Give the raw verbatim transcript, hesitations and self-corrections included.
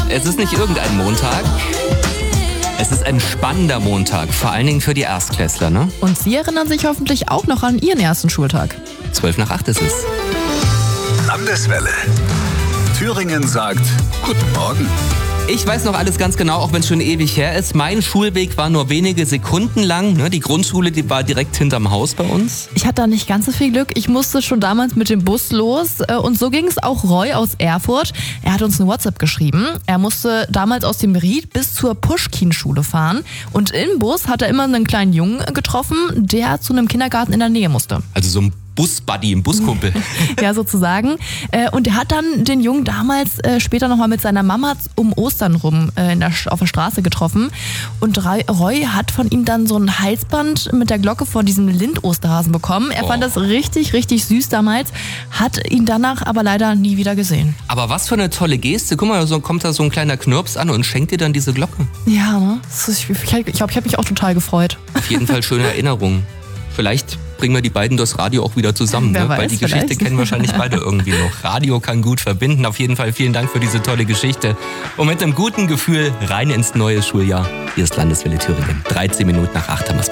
Es ist nicht irgendein Montag. Es ist ein spannender Montag, vor allen Dingen für die Erstklässler, ne? Und Sie erinnern sich hoffentlich auch noch an Ihren ersten Schultag. Zwölf nach acht ist es. Landeswelle. Thüringen sagt Guten Morgen. Ich weiß noch alles ganz genau, auch wenn es schon ewig her ist. Mein Schulweg war nur wenige Sekunden lang. Ne? Die Grundschule, die war direkt hinterm Haus bei uns. Ich hatte da nicht ganz so viel Glück. Ich musste schon damals mit dem Bus los. Und so ging es auch Roy aus Erfurt. Er hat uns eine WhatsApp geschrieben. Er musste damals aus dem Ried bis zur Puschkin-Schule fahren. Und im Bus hat er immer einen kleinen Jungen getroffen, der zu einem Kindergarten in der Nähe musste. Also so ein Busbuddy, ein Buskumpel. Ja, sozusagen. Und er hat dann den Jungen damals später nochmal mit seiner Mama um Ostern rum in der, auf der Straße getroffen. Und Roy hat von ihm dann so ein Halsband mit der Glocke von diesem Lind-Osterhasen bekommen. Er oh. fand das richtig, richtig süß damals, hat ihn danach aber leider nie wieder gesehen. Aber was für eine tolle Geste. Guck mal, so kommt da so ein kleiner Knirps an und schenkt dir dann diese Glocke. Ja, ne? Ich glaube, ich habe mich auch total gefreut. Auf jeden Fall schöne Erinnerungen. Vielleicht bringen wir die beiden durchs Radio auch wieder zusammen, Wer ne? weiß, Weil die Geschichte vielleicht. kennen wahrscheinlich beide irgendwie noch. Radio kann gut verbinden. Auf jeden Fall vielen Dank für diese tolle Geschichte. Und mit einem guten Gefühl rein ins neue Schuljahr. Hier ist Landeswelle Thüringen. dreizehn Minuten nach acht haben wir es.